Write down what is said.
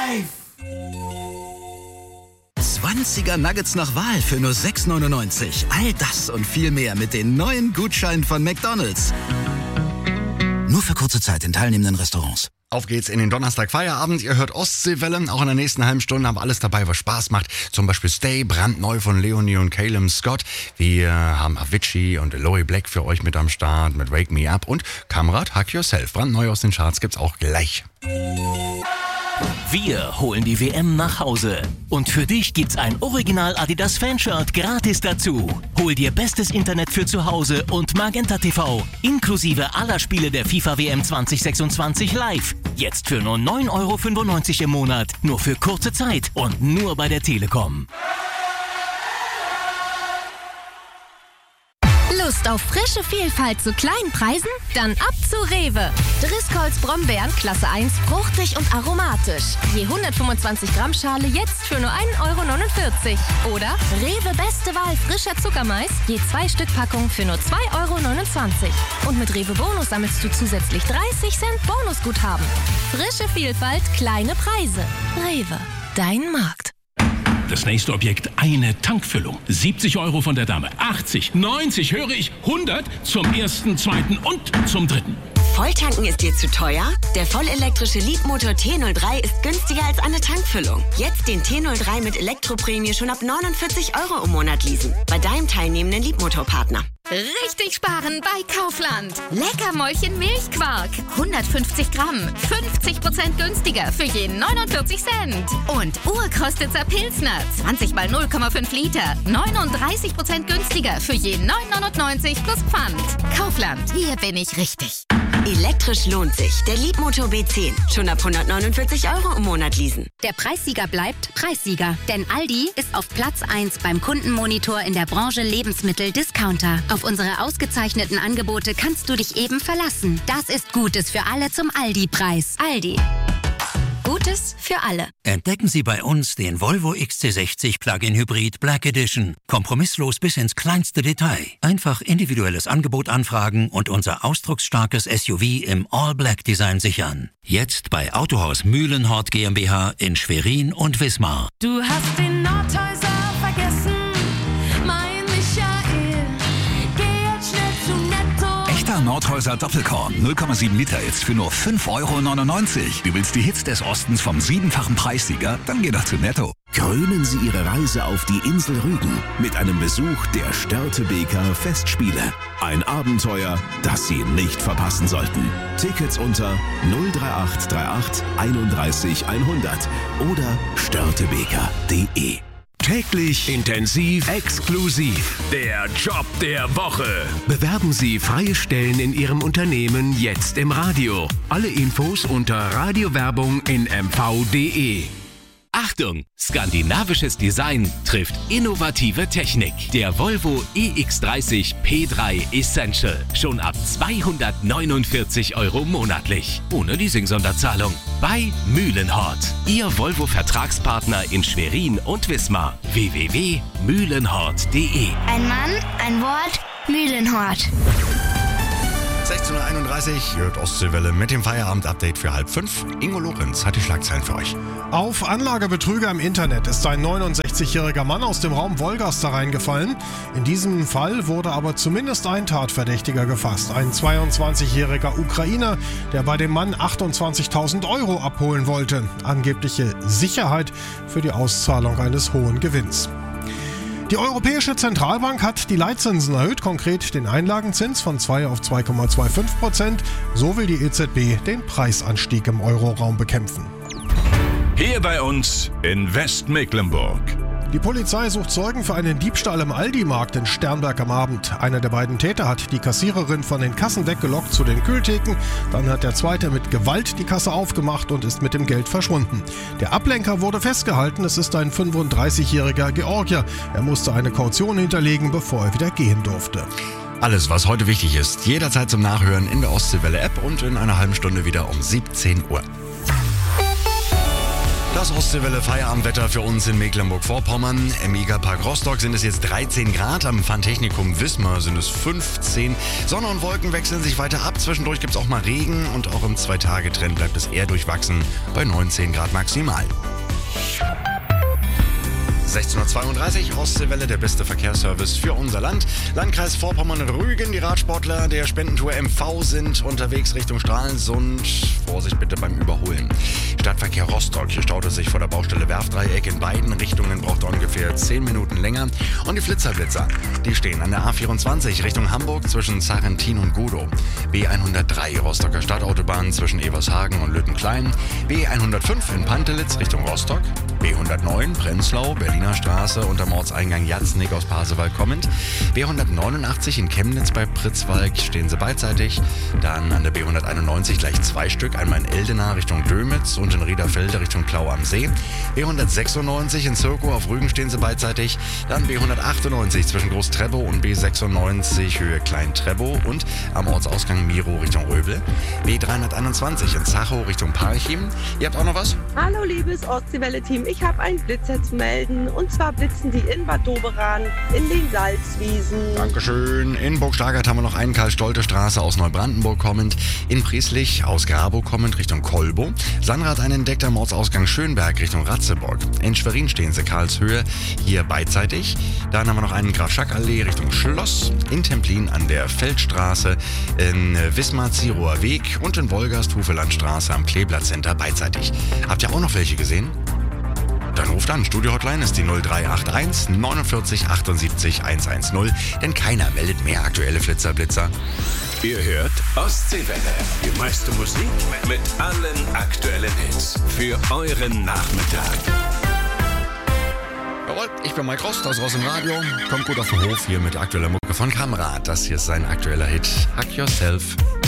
20er Nuggets nach Wahl für nur 6,99. All das und viel mehr mit den neuen Gutscheinen von McDonald's. Nur für kurze Zeit in teilnehmenden Restaurants. Auf geht's in den Donnerstag Feierabend. Ihr hört Ostseewelle. Auch in der nächsten halben Stunde haben wir alles dabei, was Spaß macht. Zum Beispiel Stay, brandneu von Leonie und Caleb Scott. Wir haben Avicii und Eloy Black für euch mit am Start mit Wake Me Up. Und Kamrat, Hug Yourself. Brandneu aus den Charts gibt's auch gleich. Wir holen die WM nach Hause. Und für dich gibt's ein Original Adidas Fanshirt gratis dazu. Hol dir bestes Internet für zu Hause und Magenta TV. Inklusive aller Spiele der FIFA WM 2026 live. Jetzt für nur 9,95 € im Monat. Nur für kurze Zeit und nur bei der Telekom. Lust auf frische Vielfalt zu kleinen Preisen? Dann ab zu Rewe. Driscolls Brombeeren Klasse 1, fruchtig und aromatisch. Je 125 Gramm Schale jetzt für nur 1,49 €. Oder Rewe Beste Wahl frischer Zuckermais, je 2 Stück Packung für nur 2,29 €. Und mit Rewe Bonus sammelst du zusätzlich 30 Cent Bonusguthaben. Frische Vielfalt, kleine Preise. Rewe, dein Markt. Das nächste Objekt, eine Tankfüllung. 70 € von der Dame, 80, 90, höre ich, 100 zum ersten, zweiten und zum dritten. Volltanken ist dir zu teuer? Der vollelektrische Leapmotor T03 ist günstiger als eine Tankfüllung. Jetzt den T03 mit Elektroprämie schon ab 49 € im Monat leasen. Bei deinem teilnehmenden Leapmotor-Partner. Richtig sparen bei Kaufland. Leckermäulchen Milchquark. 150 Gramm. 50% günstiger für je 49 Cent. Und Urkostitzer Pilsner. 20 mal 0,5 Liter. 39% günstiger für je 9,99 plus Pfand. Kaufland. Hier bin ich richtig. Elektrisch lohnt sich. Der Leapmotor B10. Schon ab 149 € im Monat leasen. Der Preissieger bleibt Preissieger. Denn Aldi ist auf Platz 1 beim Kundenmonitor in der Branche Lebensmittel-Discounter. Auf unsere ausgezeichneten Angebote kannst du dich eben verlassen. Das ist Gutes für alle zum Aldi-Preis. Aldi. Gutes für alle. Entdecken Sie bei uns den Volvo XC60 Plug-in Hybrid Black Edition. Kompromisslos bis ins kleinste Detail. Einfach individuelles Angebot anfragen und unser ausdrucksstarkes SUV im All-Black-Design sichern. Jetzt bei Autohaus Mühlenhort GmbH in Schwerin und Wismar. Du hast den Nordhäuser vergessen, mein Michael. Geh jetzt schnell zu Netto. Echter Nordhäuser Doppelkorn, 0,7 Liter jetzt für nur 5,99 €. Du willst die Hits des Ostens vom 7-fachen Preissieger? Dann geh doch zu Netto. Krönen Sie Ihre Reise auf die Insel Rügen mit einem Besuch der Störtebeker Festspiele. Ein Abenteuer, das Sie nicht verpassen sollten. Tickets unter 03838 31 100 oder störtebeker.de. Täglich, intensiv, exklusiv. Der Job der Woche. Bewerben Sie freie Stellen in Ihrem Unternehmen jetzt im Radio. Alle Infos unter Radiowerbung in mv.de. Achtung! Skandinavisches Design trifft innovative Technik. Der Volvo EX30 P3 Essential. Schon ab 249 € monatlich. Ohne Leasing-Sonderzahlung. Bei Mühlenhort. Ihr Volvo-Vertragspartner in Schwerin und Wismar. www.mühlenhort.de. Ein Mann, ein Wort, Mühlenhort. 16:31 Uhr, hört Ostseewelle mit dem Feierabend-Update für 4:30. Ingo Lorenz hat die Schlagzeilen für euch. Auf Anlagebetrüger im Internet ist ein 69-jähriger Mann aus dem Raum Wolgast reingefallen. In diesem Fall wurde aber zumindest ein Tatverdächtiger gefasst. Ein 22-jähriger Ukrainer, der bei dem Mann 28.000 € abholen wollte. Angebliche Sicherheit für die Auszahlung eines hohen Gewinns. Die Europäische Zentralbank hat die Leitzinsen erhöht, konkret den Einlagenzins von 2 auf 2,25%. So will die EZB den Preisanstieg im Euroraum bekämpfen. Hier bei uns in Westmecklenburg. Die Polizei sucht Zeugen für einen Diebstahl im Aldi-Markt in Sternberg am Abend. Einer der beiden Täter hat die Kassiererin von den Kassen weggelockt zu den Kühltheken. Dann hat der zweite mit Gewalt die Kasse aufgemacht und ist mit dem Geld verschwunden. Der Ablenker wurde festgehalten. Es ist ein 35-jähriger Georgier. Er musste eine Kaution hinterlegen, bevor er wieder gehen durfte. Alles, was heute wichtig ist, jederzeit zum Nachhören in der Ostseewelle-App und in einer halben Stunde wieder um 17 Uhr. Das Ostseewelle Feierabendwetter für uns in Mecklenburg-Vorpommern. Im Egerpark Rostock sind es jetzt 13 Grad, am Pfandtechnikum Wismar sind es 15. Sonne und Wolken wechseln sich weiter ab. Zwischendurch gibt es auch mal Regen und auch im 2-Tage-Trend bleibt es eher durchwachsen bei 19 Grad maximal. 16:32 Uhr, Ostseewelle, der beste Verkehrsservice für unser Land. Landkreis Vorpommern-Rügen, die Radsportler der Spendentour MV sind unterwegs Richtung Stralsund. Vorsicht bitte beim Überholen. Stadtverkehr Rostock, hier staut es sich vor der Baustelle Werfdreieck in beiden Richtungen, braucht ungefähr 10 Minuten länger. Und die Flitzer, die stehen an der A24 Richtung Hamburg zwischen Sarrentin und Gudow. B103 Rostocker Stadtautobahn zwischen Evershagen und Lüttenklein. B105 in Pantelitz Richtung Rostock. B109 Prenzlau, Berliner Straße unterm Ortseingang Jatznig aus Pasewalk kommend. B189 in Chemnitz bei Pritzwalk stehen sie beidseitig. Dann an der B191 gleich 2 Stück, einmal in Eldena Richtung Dömitz und in Riederfelde Richtung Klau am See. B196 in Zirkow auf Rügen stehen sie beidseitig. Dann B198 zwischen Groß-Trebow und B96 Höhe Klein-Trebow und am Ortsausgang Miro Richtung Röbel. B321 in Zachow Richtung Parchim. Ihr habt auch noch was? Hallo liebes Ostseewelle-Team, ich habe einen Blitzer zu melden. Und zwar blitzen die in Bad Doberan in den Salzwiesen. Dankeschön. In Burgstagert haben wir noch einen Karl-Stolte-Straße aus Neubrandenburg kommend. In Prieslich aus Grabow kommend Richtung Kolbow. Sandra hat einen entdeckt am Ortsausgang Schönberg Richtung Ratzeburg. In Schwerin stehen sie Karlshöhe, hier beidseitig. Dann haben wir noch einen Graf-Schack-Allee Richtung Schloss. In Templin an der Feldstraße. In Wismar-Zierower Weg und in Wolgast-Hufelandstraße am Kleeblatt-Center beidseitig. Habt ihr auch noch welche gesehen? Dann ruft an. Studio-Hotline ist die 0381 49 78 110, denn keiner meldet mehr aktuelle Flitzer-Blitzer. Ihr hört Ostseewelle. Die meiste Musik mit allen aktuellen Hits für euren Nachmittag. Jawohl, ich bin Mike Rost aus im Radio. Kommt gut auf den Hof hier mit aktueller Mucke von Kamrat. Das hier ist sein aktueller Hit. Hack Yourself.